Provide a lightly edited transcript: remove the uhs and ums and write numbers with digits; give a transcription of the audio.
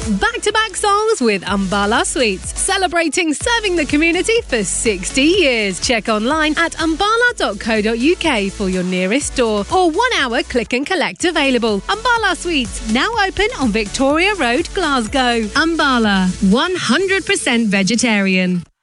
Back-to-back songs with Umbala Sweets, celebrating serving the community for 60 years. Check online at umbala.co.uk for your nearest store or 1 hour click and collect available. Umbala Sweets, now open on Victoria Road, Glasgow. Umbala, 100% vegetarian.